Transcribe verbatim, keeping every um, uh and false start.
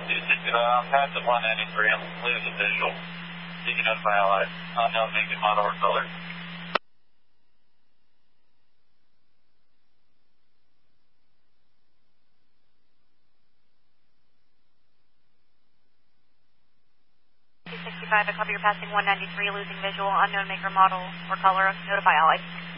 Uh, I'm past the one ninety-three. I'm losing visual. You can notify allies. Unknown make it model or color. two sixty-five, I copy you're passing one ninety-three, losing visual, unknown maker, model, or color. Notify allies.